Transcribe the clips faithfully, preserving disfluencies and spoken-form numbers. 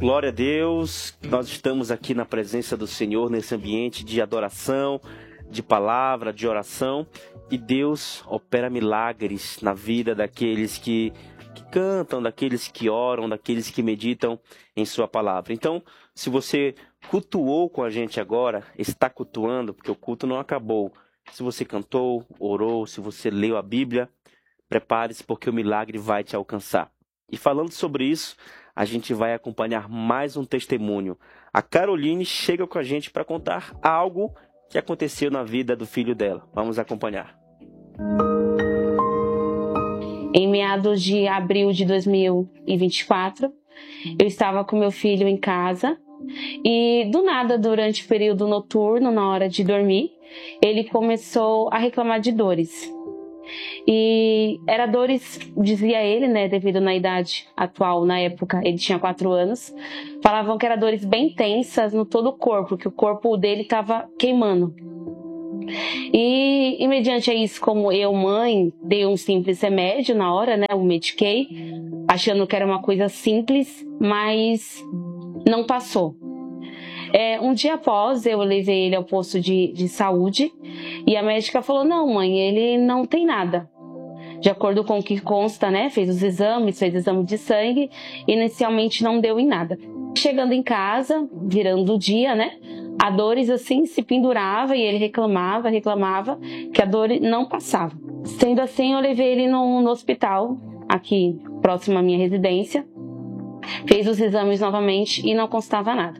Glória a Deus, nós estamos aqui na presença do Senhor, nesse ambiente de adoração, de palavra, de oração, e Deus opera milagres na vida daqueles que, que cantam, daqueles que oram, daqueles que meditam em sua palavra. Então, se você cultuou com a gente agora, está cultuando, porque o culto não acabou. Se você cantou, orou, se você leu a Bíblia, prepare-se porque o milagre vai te alcançar. E falando sobre isso, a gente vai acompanhar mais um testemunho. A Caroline chega com a gente para contar algo que aconteceu na vida do filho dela. Vamos acompanhar. Em meados de abril de dois mil e vinte e quatro, eu estava com meu filho em casa e do nada, durante o período noturno, na hora de dormir, ele começou a reclamar de dores. E era dores, dizia ele, né, devido na idade atual, na época ele tinha quatro anos, falavam que eram dores bem intensas no todo o corpo, que o corpo dele estava queimando. E, e mediante isso, como eu, mãe, dei um simples remédio na hora, né, o mediquei, achando que era uma coisa simples, mas não passou. É, um dia após, eu levei ele ao posto de, de saúde e a médica falou, não, mãe, ele não tem nada. De acordo com o que consta, né, fez os exames, fez exame de sangue, inicialmente não deu em nada. Chegando em casa, virando o dia, né, a dores assim se pendurava e ele reclamava, reclamava que a dor não passava. Sendo assim, eu levei ele no, no hospital, aqui próximo à minha residência, fez os exames novamente e não constava nada.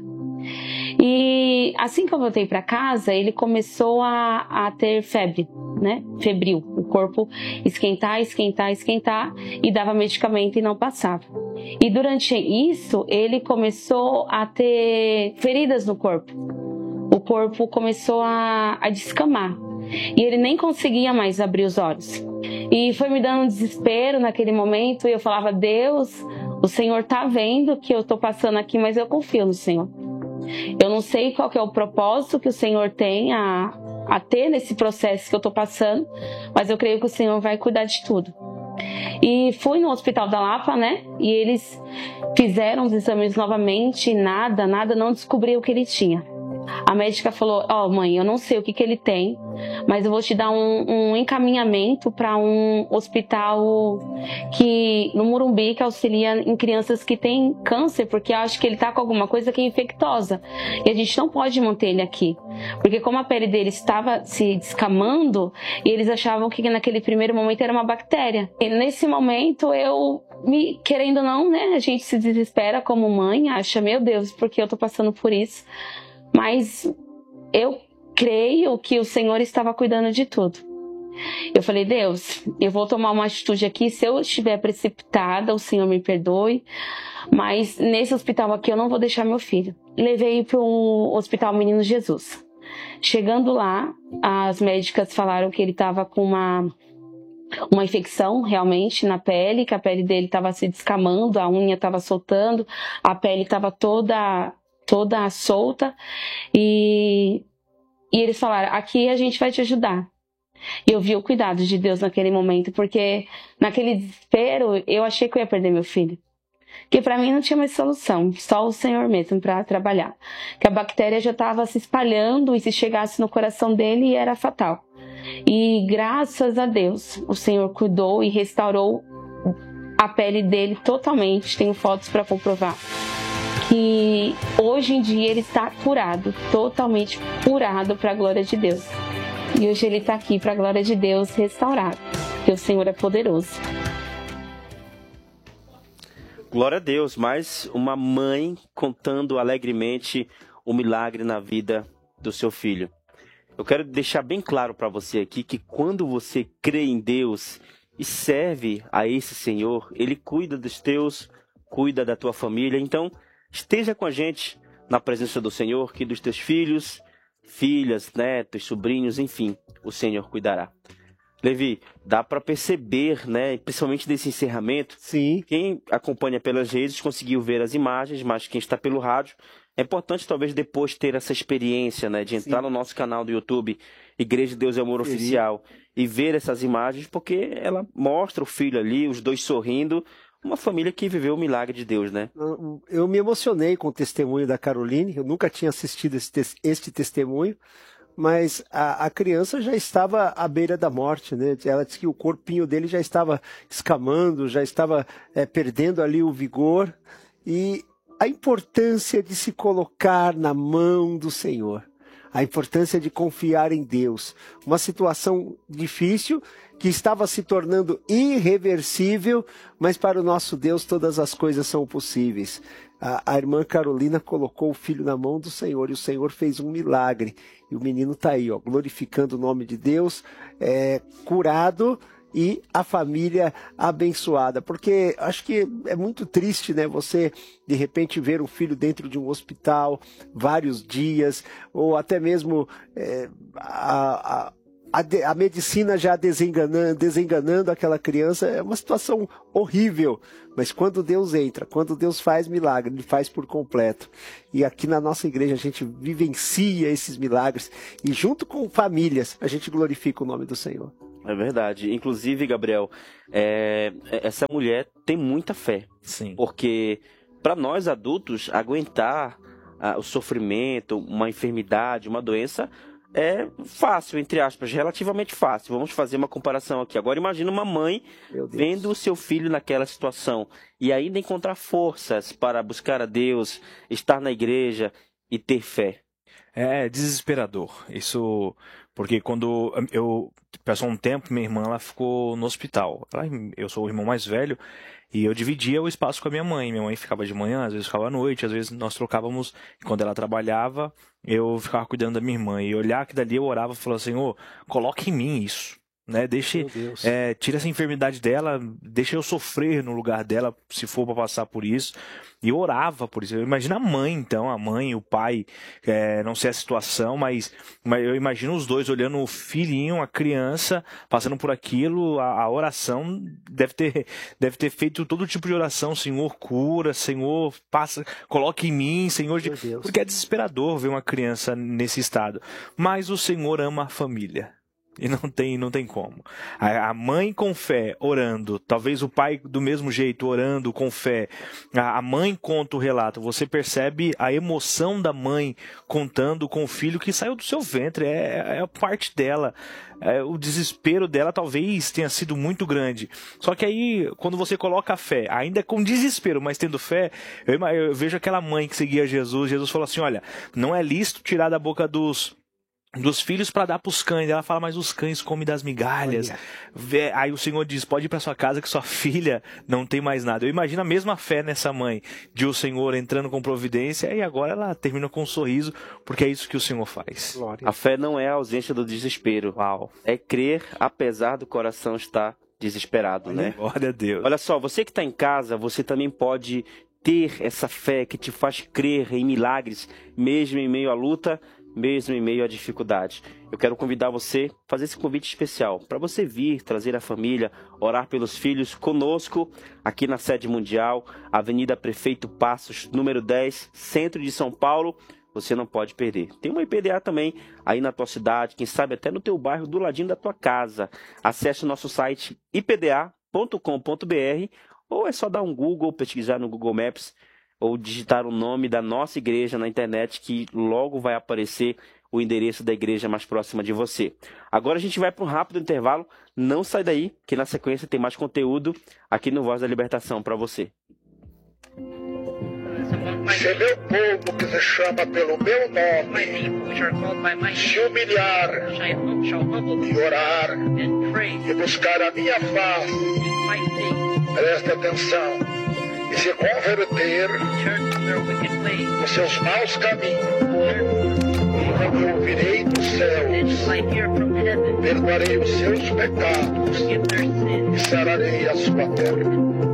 E assim que eu voltei para casa, ele começou a, a ter febre, né? Febril. O corpo esquentar, esquentar, esquentar e dava medicamento e não passava. E durante isso, ele começou a ter feridas no corpo. O corpo começou a, a descamar. E ele nem conseguia mais abrir os olhos. E foi me dando um desespero naquele momento. E eu falava, Deus, o Senhor tá vendo que eu tô passando aqui, mas eu confio no Senhor. Eu não sei qual que é o propósito que o Senhor tem a, a ter nesse processo que eu estou passando, mas eu creio que o Senhor vai cuidar de tudo. E fui no Hospital da Lapa, né? E eles fizeram os exames novamente, nada, nada, não descobriu o que ele tinha. A médica falou, ó, oh, mãe, eu não sei o que, que ele tem, mas eu vou te dar um, um encaminhamento para um hospital que, no Morumbi, que auxilia em crianças que têm câncer, porque eu acho que ele tá com alguma coisa que é infectosa. E a gente não pode manter ele aqui. Porque como a pele dele estava se descamando, e eles achavam que naquele primeiro momento era uma bactéria. E nesse momento eu... Me, querendo ou não, né, a gente se desespera como mãe, acha, meu Deus, porque eu tô passando por isso. Mas eu creio que o Senhor estava cuidando de tudo. Eu falei, Deus, eu vou tomar uma atitude aqui, se eu estiver precipitada, o Senhor me perdoe, mas nesse hospital aqui eu não vou deixar meu filho. Levei para o Hospital Menino Jesus. Chegando lá, as médicas falaram que ele estava com uma... uma infecção realmente na pele, que a pele dele estava se descamando, a unha estava soltando, a pele estava toda, toda solta e, e eles falaram, aqui a gente vai te ajudar. E eu vi o cuidado de Deus naquele momento, porque naquele desespero eu achei que eu ia perder meu filho. Que para mim não tinha mais solução, só o Senhor mesmo para trabalhar. Que a bactéria já estava se espalhando e se chegasse no coração dele era fatal. E graças a Deus, o Senhor cuidou e restaurou a pele dele totalmente. Tenho fotos para comprovar. Que hoje em dia ele está curado, totalmente curado para a glória de Deus. E hoje ele está aqui para a glória de Deus restaurado, porque o Senhor é poderoso. Glória a Deus, mais uma mãe contando alegremente o milagre na vida do seu filho. Eu quero deixar bem claro para você aqui que quando você crê em Deus e serve a esse Senhor, Ele cuida dos teus, cuida da tua família. Então, esteja com a gente na presença do Senhor, que dos teus filhos, filhas, netos, sobrinhos, enfim, o Senhor cuidará. Levi, dá para perceber, né, principalmente desse encerramento, sim. Quem acompanha pelas redes conseguiu ver as imagens, mas quem está pelo rádio, é importante talvez depois ter essa experiência, né, de entrar Sim. no nosso canal do YouTube, Igreja de Deus é Amor Oficial, e ver essas imagens, porque ela mostra o filho ali, os dois sorrindo, uma família que viveu o milagre de Deus, né? Eu me emocionei com o testemunho da Caroline, eu nunca tinha assistido esse, este testemunho, mas a, a criança já estava à beira da morte, né? Ela disse que o corpinho dele já estava escamando, já estava é, perdendo ali o vigor, e a importância de se colocar na mão do Senhor, a importância de confiar em Deus, uma situação difícil que estava se tornando irreversível, mas para o nosso Deus todas as coisas são possíveis. A, a irmã Carolina colocou o filho na mão do Senhor e o Senhor fez um milagre. E o menino está aí, ó, glorificando o nome de Deus, é, curado e a família abençoada. Porque acho que é muito triste, né? Você, de repente, ver um filho dentro de um hospital vários dias, ou até mesmo é, a... a A, de, a medicina já desenganando, desenganando aquela criança, é uma situação horrível. Mas quando Deus entra, quando Deus faz milagre, Ele faz por completo. E aqui na nossa igreja a gente vivencia esses milagres. E junto com famílias, a gente glorifica o nome do Senhor. É verdade. Inclusive, Gabriel, é, essa mulher tem muita fé. Sim. Porque para nós adultos, aguentar ah, o sofrimento, uma enfermidade, uma doença... é fácil, entre aspas, relativamente fácil. Vamos fazer uma comparação aqui. Agora imagina uma mãe vendo o seu filho naquela situação e ainda encontrar forças para buscar a Deus, estar na igreja e ter fé. É desesperador. Isso porque quando eu passou um tempo, minha irmã ela ficou no hospital. Ela, eu sou o irmão mais velho e eu dividia o espaço com a minha mãe. Minha mãe ficava de manhã, às vezes ficava à noite, às vezes nós trocávamos. Quando ela trabalhava, eu ficava cuidando da minha irmã. E olhar que dali eu orava e falava, Senhor, coloque em mim isso. Né? Deixe, é, tira essa enfermidade dela, deixa eu sofrer no lugar dela, se for para passar por isso. E eu orava por isso. Eu imagino a mãe, então, a mãe, o pai, é, não sei a situação, mas, mas eu imagino os dois olhando o filhinho, a criança, passando por aquilo. A, a oração deve ter, deve ter feito todo tipo de oração. Senhor, cura, Senhor, passa, coloque em mim, Senhor. De... Porque é desesperador ver uma criança nesse estado. Mas o Senhor ama a família. E não tem, não tem como. A, a mãe com fé, orando. Talvez o pai do mesmo jeito, orando com fé. A, a mãe conta o relato. Você percebe a emoção da mãe contando com o filho que saiu do seu ventre. É, é a parte dela. É, o desespero dela talvez tenha sido muito grande. Só que aí, quando você coloca a fé, ainda com desespero, mas tendo fé, eu, eu vejo aquela mãe que seguia Jesus. Jesus falou assim, olha, não é lícito tirar da boca dos... dos filhos para dar para os cães. Ela fala, mas os cães comem das migalhas. Olha. Aí o Senhor diz, pode ir para sua casa que sua filha não tem mais nada. Eu imagino a mesma fé nessa mãe, de o Senhor entrando com providência, e agora ela termina com um sorriso, porque é isso que o Senhor faz. Glória. A fé não é a ausência do desespero. Uau. É crer apesar do coração estar desesperado, Olha, né? Glória a Deus. Olha só, você que está em casa, você também pode ter essa fé que te faz crer em milagres, mesmo em meio à luta, mesmo em meio à dificuldade. Eu quero convidar você a fazer esse convite especial para você vir, trazer a família, orar pelos filhos conosco aqui na sede mundial, Avenida Prefeito Passos, número dez, centro de São Paulo. Você não pode perder. Tem uma I P D A também aí na tua cidade, quem sabe até no teu bairro, do ladinho da tua casa. Acesse o nosso site i p d a ponto com ponto b r ou é só dar um Google, pesquisar no Google Maps ou digitar o nome da nossa igreja na internet, que logo vai aparecer o endereço da igreja mais próxima de você. Agora a gente vai para um rápido intervalo. Não sai daí, que na sequência tem mais conteúdo aqui no Voz da Libertação para você. Se meu povo que se chama pelo meu nome se humilhar e orar e buscar a minha face, preste atenção, e se converter dos seus maus caminhos, então eu ouvirei dos céus, perdoarei os seus pecados e sararei a sua terra.